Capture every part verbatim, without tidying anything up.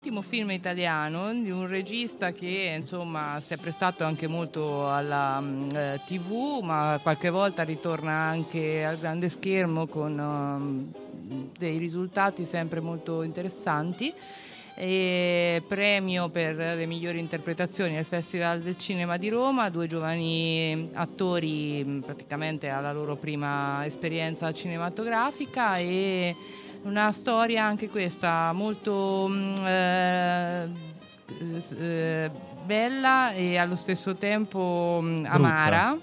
Ultimo film italiano di un regista che insomma si è prestato anche molto alla eh, tivù, ma qualche volta ritorna anche al grande schermo con um, dei risultati sempre molto interessanti. E premio per le migliori interpretazioni al Festival del Cinema di Roma, due giovani attori praticamente alla loro prima esperienza cinematografica, e una storia anche questa molto eh, eh, bella e allo stesso tempo mh, amara,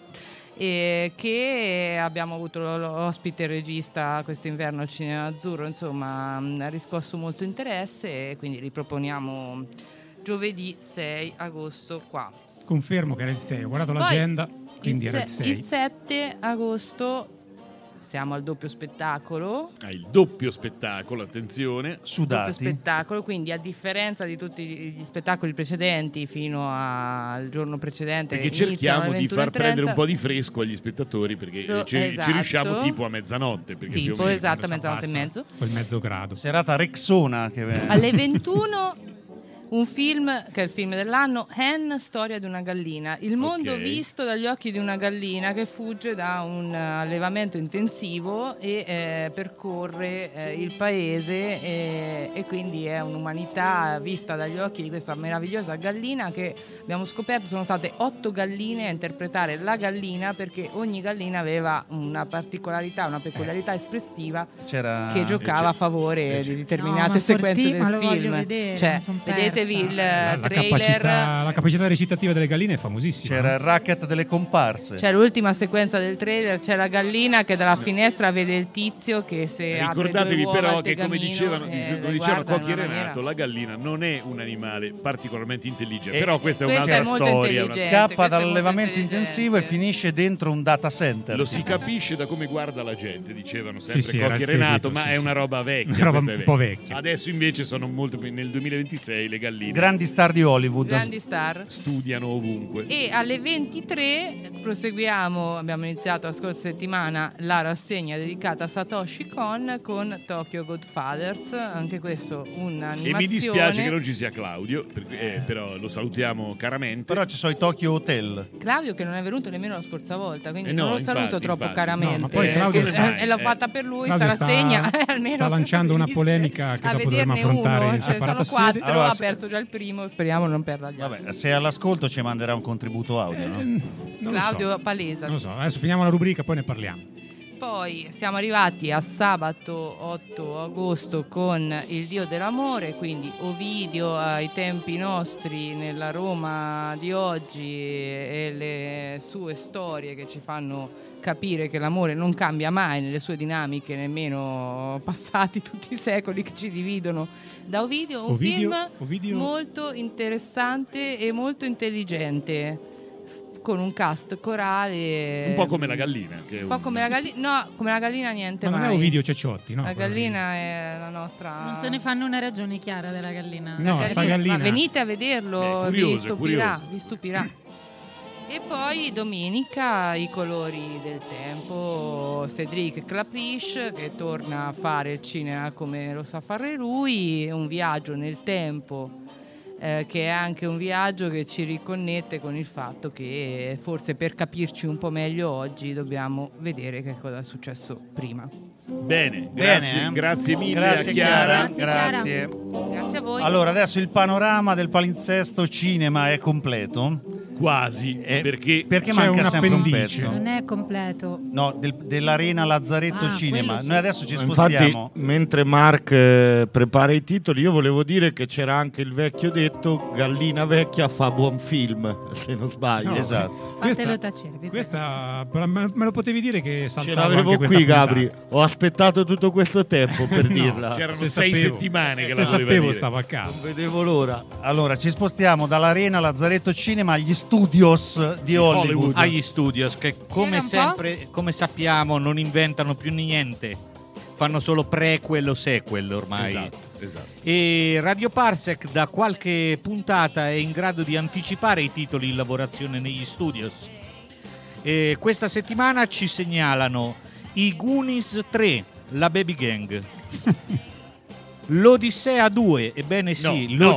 e che abbiamo avuto l'ospite regista quest'inverno al Cinema Azzurro, insomma mh, ha riscosso molto interesse, e quindi riproponiamo giovedì sei agosto qua. Confermo che era il sei, ho guardato Poi, l'agenda, quindi il era il se- sei. Il sette agosto siamo al doppio spettacolo. Ah, il doppio spettacolo, attenzione. Doppio spettacolo, quindi a differenza di tutti gli spettacoli precedenti fino al giorno precedente, Perché iniziano cerchiamo alle di far ventuno e prendere trenta. un po' di fresco agli spettatori, perché Lo- ci, esatto. ci riusciamo tipo a mezzanotte. Perché più o Tipo, meno esatto, a quando mezzanotte e s'abbassa mezzo. Quel mezzo grado. Serata Rexona che Alle ventuno un film che è il film dell'anno, Hen, storia di una gallina. Il mondo Ok. visto dagli occhi di una gallina che fugge da un allevamento intensivo e eh, percorre eh, il paese, e, e quindi è un'umanità vista dagli occhi di questa meravigliosa gallina, che abbiamo scoperto sono state otto galline a interpretare la gallina, perché ogni gallina aveva una particolarità, una peculiarità espressiva C'era... che giocava a favore di determinate No, ma sequenze forti- del ma lo voglio film. vedere, Cioè, mi son vedetevi persa. il La, la trailer. capacità, la capacità recitativa delle galline è famosissima. C'era il racket delle comparse. C'è l'ultima sequenza del trailer, c'è la gallina che dalla finestra vede il tizio che se Ricordatevi apre due uova però al che, come tegamino, dicevano, eh, come le dicevano guarda in Cocchi e una Renato, maniera- la gallina non è un animale particolarmente intelligente, E- però questa è Questa un'altra è molto storia. una- intelligente. Scappa questo è molto dall'allevamento intelligente. intensivo e finisce dentro un data center. Lo si capisce da come guarda la gente, dicevano sempre Sì, sì, era Cocchi e il Renato, seguito, ma sì, è sì. una roba vecchia. Una roba questa è un po' vecchia. vecchia. Adesso invece sono molto più nel duemilaventisei le galline Grandi star di Hollywood. Grandi star. studiano ovunque. E alle ventitré proseguiamo, abbiamo iniziato la scorsa settimana la rassegna dedicata a Satoshi Kon con Tokyo Godfathers, anche questo un'animazione. E mi dispiace che non ci sia Claudio, perché- eh, però lo salutiamo caramente. Però ci sono i Tokyo Hotel. Claudio che non è venuto nemmeno la scorsa volta, quindi Eh no, non lo infatti, saluto troppo infatti. caramente. No, ma poi Claudio che- sta- e l'ho eh, fatta per lui Claudio sta sta- rassegna. almeno sta lanciando una venisse polemica che a dopo dovremo vederne affrontare uno. in Ce ne separata sono quattro, sede. Allora, ha se- perso già il primo, speriamo non perda gli altri. Vabbè, se è all'ascolto ci manderà un contributo audio, no? Eh, non lo Claudio so. palesa. Non lo so, adesso finiamo la rubrica, poi ne parliamo. Poi siamo arrivati a sabato otto agosto con Il Dio dell'amore, quindi Ovidio ai tempi nostri nella Roma di oggi e le sue storie che ci fanno capire che l'amore non cambia mai nelle sue dinamiche, nemmeno passati tutti i secoli che ci dividono da Ovidio. Un Ovidio- film Ovidio- molto interessante e molto intelligente, con un cast corale Un po' come la gallina. Che è un po' un- come la gallina, no, come la gallina niente Ma non mai. è Ovidio Cecciotti, no? La gallina è la nostra. Non se ne fanno una ragione chiara della gallina. No, la sta gallina. Ma venite a vederlo, È curioso, vi è stupirà, curioso. vi stupirà. E poi domenica I colori del tempo, Cédric Clapiche che torna a fare il cinema come lo sa fare lui, un viaggio nel tempo. Eh, che è anche un viaggio che ci riconnette con il fatto che forse per capirci un po' meglio oggi dobbiamo vedere che cosa è successo prima. Bene, Bene, grazie, eh? grazie mille Grazie a Chiara. Grazie, Chiara. Grazie. Grazie a voi. Allora, adesso il panorama del palinsesto cinema è completo. Quasi, Eh, perché perché c'è manca un sempre un appendice. pezzo. Non è completo. No, del- dell'Arena Lazzaretto Ah, Cinema. quello sì. Noi adesso ci Infatti, spostiamo. mentre Mark eh, prepara i titoli, io volevo dire che c'era anche il vecchio detto: gallina vecchia fa buon film, se non sbaglio. No, Esatto. Fatelo tacere. vi prego. Questa però me me lo potevi dire che Ce saltava l'avevo anche questa qui, puntata. Gabri. Ho aspettato tutto questo tempo per No, dirla. c'erano Se sei sapevo. settimane che Se la doveva sapevo dire. stavo a casa. Non vedevo l'ora. Allora, ci spostiamo dall'Arena Lazzaretto Cinema agli studios di Hollywood. Hollywood. Agli studios che come un po'? sempre, come sappiamo, non inventano più niente, fanno solo prequel o sequel ormai. Esatto, esatto. E Radio Parsec da qualche puntata è in grado di anticipare i titoli in lavorazione negli studios. E questa settimana ci segnalano I Goonies tre, la Baby Gang. L'Odissea due, ebbene sì, No,